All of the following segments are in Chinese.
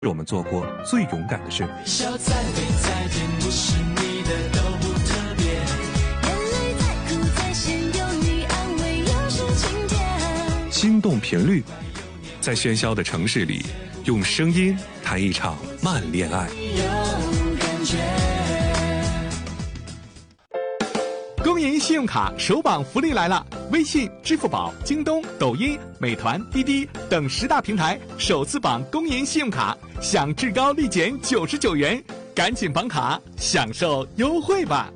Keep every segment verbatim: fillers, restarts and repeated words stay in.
我们做过最勇敢的事。 笑再美再甜，不是你的都不特别。眼泪再苦再咸，有你安慰又是晴天。 心动频率，在喧嚣的城市里，用声音谈一场慢恋爱。 有感觉。 工银信用卡首榜福利来了！微信、支付宝、京东、抖音、美团、滴滴等十大平台首次绑工银信用卡，享至高立减九十九元，赶紧绑卡，享受优惠吧！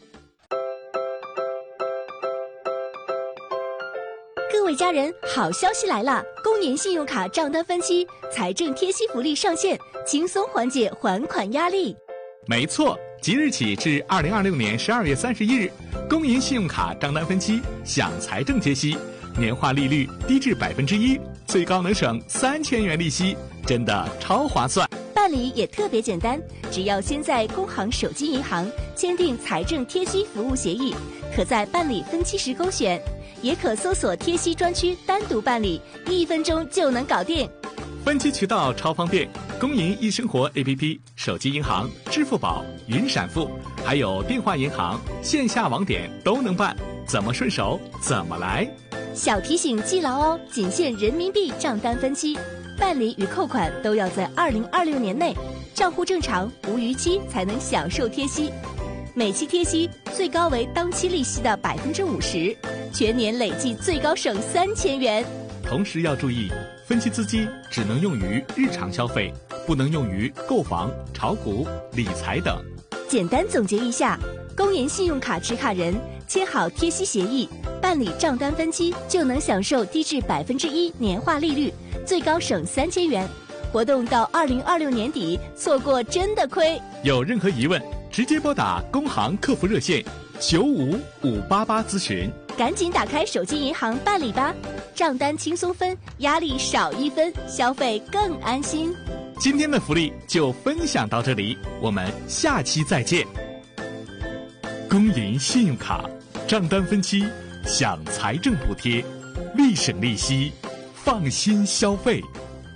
各位家人，好消息来了！工银信用卡账单分期财政贴息福利上线，轻松缓解还款压力。 没错，即日起至二零二六年十二月三十一日，工银信用卡账单分期享财政贴息，年化利率低至百分之一，最高能省三千元利息，真的超划算。 办理也特别简单，只要先在工行手机银行签订财政贴息服务协议，可在办理分期时勾选，也可搜索贴息专区单独办理，一分钟就能搞定。 分期渠道超方便，工银易生活 A P P、手机银行、支付宝、云闪付，还有电话银行、线下网点都能办，怎么顺手怎么来。 小提醒记牢哦，仅限人民币账单分期，办理与扣款都要在二零二六年内，账户正常无逾期才能享受贴息。每期贴息最高为当期利息的百分之五十，全年累计最高省三千元。 同时要注意，分期资金只能用于日常消费，不能用于购房、炒股、理财等。 简单总结一下，工银信用卡持卡人签好贴息协议，办理账单分期就能享受低至百分之一年化利率，最高省三千元。活动到二零二六年底，错过真的亏。 有任何疑问，直接拨打工行客服热线九五五八八咨询。 赶紧打开手机银行办理吧，账单轻松分，压力少一分，消费更安心。 今天的福利就分享到这里，我们下期再见。工银信用卡账单分期享财政补贴，立省利息，放心消费。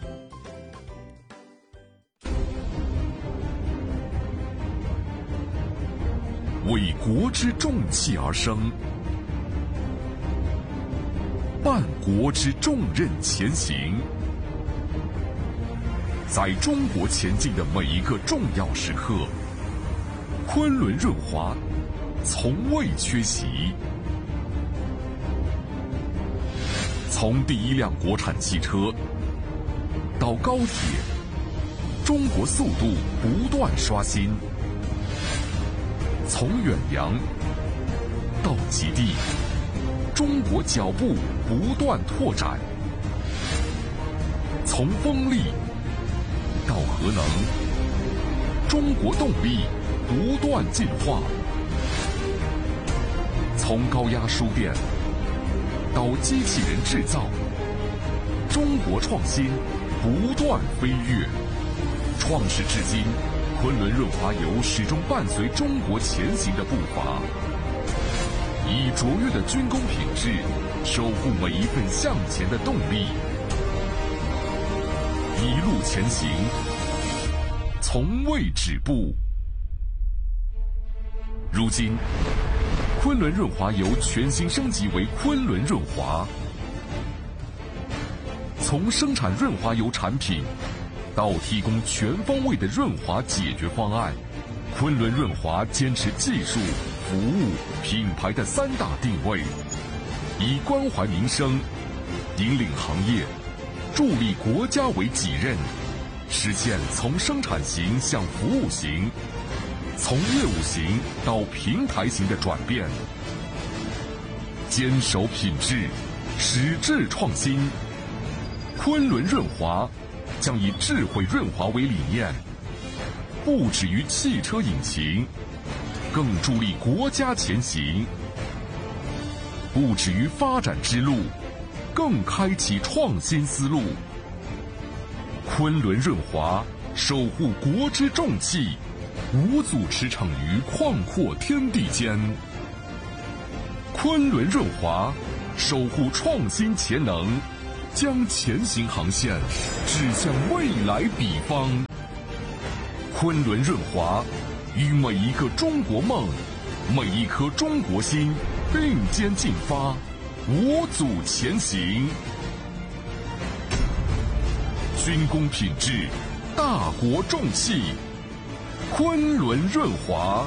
为国之重器而生，办国之重任前行。在中国前进的每一个重要时刻，昆仑润滑从未缺席。从第一辆国产汽车到高铁，中国速度不断刷新。从远洋到极地，中国脚步不断拓展。从风力到核能，中国动力不断进化。从高压输电到机器人制造，中国创新不断飞跃。创世至今，昆仑润滑油始终伴随中国前行的步伐，以卓越的军工品质守护每一份向前的动力。一路前行，从未止步。如今，昆仑润滑油全新升级为昆仑润滑，从生产润滑油产品到提供全方位的润滑解决方案，昆仑润滑坚持技术、服务、品牌的三大定位，以关怀民生、引领行业、助力国家为己任，实现从生产型向服务型、从业务型到平台型的转变，坚守品质，矢志创新。昆仑润滑将以智慧润滑为理念，不止于汽车引擎，更助力国家前行；不止于发展之路，更开启创新思路。昆仑润滑守护国之重器，无阻驰骋于旷阔天地间。昆仑润滑守护创新潜能， 将前行航线指向未来彼方。昆仑润华与每一个中国梦、每一颗中国心并肩进发，五组前行。军工品质，大国重器，昆仑润华。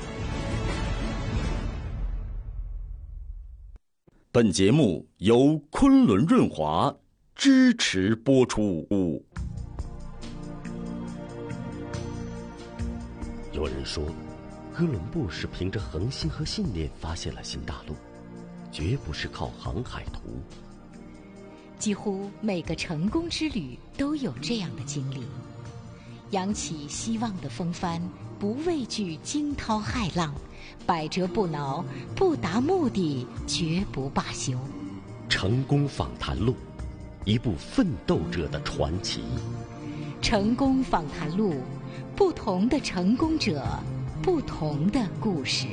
本节目由昆仑润华支持播出。 有人说，哥伦布是凭着恒心和信念发现了新大陆，绝不是靠航海图。 几乎每个成功之旅都有这样的经历，扬起希望的风帆，不畏惧惊涛骇浪，百折不挠，不达目的绝不罢休。 成功访谈录，一部奋斗者的传奇。 成功访谈录，不同的成功者，不同的故事。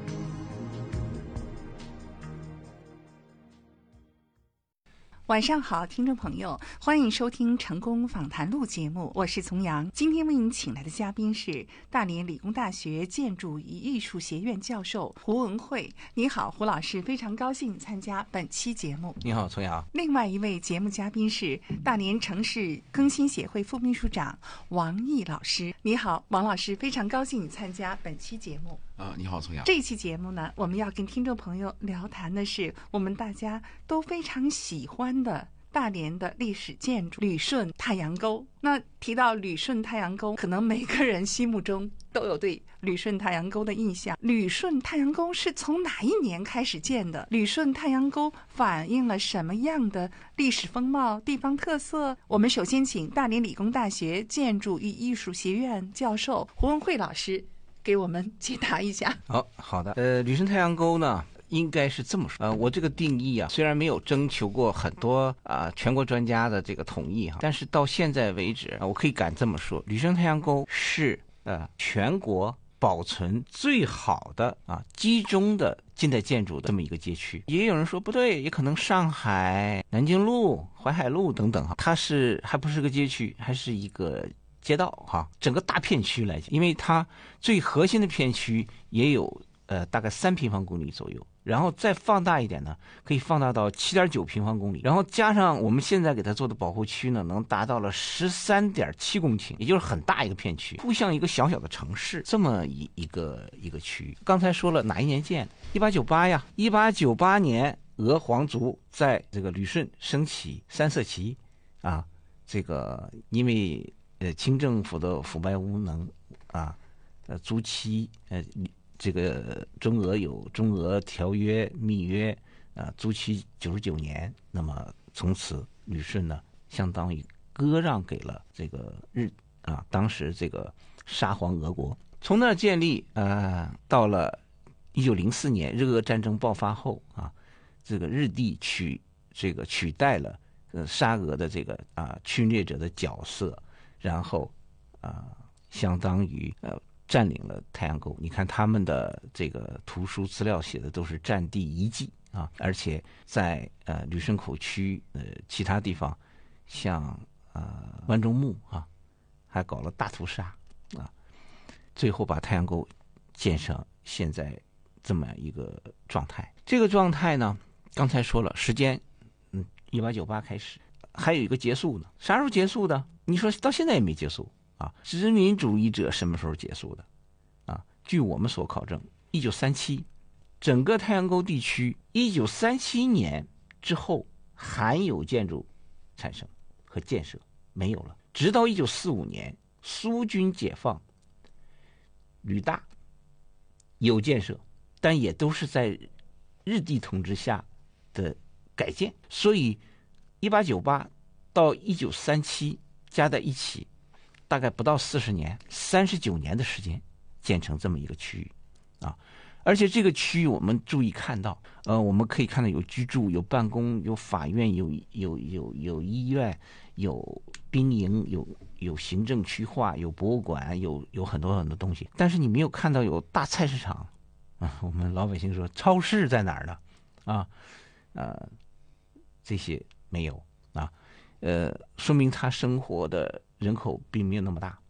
晚上好，听众朋友，欢迎收听《成功访谈录》节目，我是丛阳。今天为您请来的嘉宾是大连理工大学建筑与艺术学院教授胡文慧。你好，胡老师，非常高兴参加本期节目。 你好，丛阳。 另外一位节目嘉宾是大连城市更新协会副秘书长王毅老师。你好，王老师，非常高兴你参加本期节目。 啊，你好，丛阳。 这一期节目呢，我们要跟听众朋友聊谈的是我们大家都非常喜欢的大连的历史建筑旅顺太阳沟。那提到旅顺太阳沟，可能每个人心目中都有对旅顺太阳沟的印象。旅顺太阳沟是从哪一年开始建的？旅顺太阳沟反映了什么样的历史风貌、地方特色？我们首先请大连理工大学建筑与艺术学院教授胡文慧老师给我们解答一下。 好好的，呃，旅顺太阳沟呢，应该是这么说。呃，我这个定义啊，虽然没有征求过很多啊、呃、全国专家的这个同意哈，但是到现在为止，呃、我可以敢这么说，旅顺太阳沟是呃全国保存最好的啊集中的近代建筑的这么一个街区。也有人说不对，也可能上海南京路、淮海路等等哈，它是还不是个街区，还是一个街道哈。整个大片区来讲，因为它最核心的片区也有呃大概三平方公里左右，然后再放大一点呢，可以放大到七点九平方公里，然后加上我们现在给它做的保护区呢，能达到了十三点七公顷，也就是很大一个片区，不像一个小小的城市这么一一个一个区域。刚才说了哪一年建？一八九八呀，一八九八年俄皇族在这个旅顺升起三色旗啊，这个因为呃清政府的腐败无能啊，呃租期呃。这个中俄有中俄条约密约啊，租期九十九年，那么从此旅顺呢，相当于割让给了这个日啊，当时这个沙皇俄国。从那儿建立，呃，到了一九零四年日俄战争爆发后啊，这个日帝取这个取代了呃沙俄的这个啊侵略者的角色，然后啊，相当于呃。占领了太阳沟。你看他们的这个图书资料写的都是战地遗迹啊，而且在呃旅顺口区呃其他地方，像呃万众墓啊，还搞了大屠杀啊，最后把太阳沟建成现在这么一个状态。这个状态呢，刚才说了时间，嗯，一八九八开始，还有一个结束呢。啥时候结束的？你说到现在也没结束。啊，殖民主义者什么时候结束的？啊，据我们所考证，一九三七，整个太阳沟地区，一九三七年之后罕有建筑产生和建设没有了，直到一九四五年苏军解放，旅大有建设，但也都是在日帝统治下的改建，所以一八九八到一九三七加在一起。大概不到四十年，三十九年的时间建成这么一个区域，啊，而且这个区域我们注意看到，呃，我们可以看到有居住、有办公、有法院、有有有有医院、有兵营、有有行政区划、有博物馆、有有很多很多东西，但是你没有看到有大菜市场，啊，我们老百姓说超市在哪儿呢？啊，呃，这些没有啊。 呃，说明它生活的人口并没有那么大。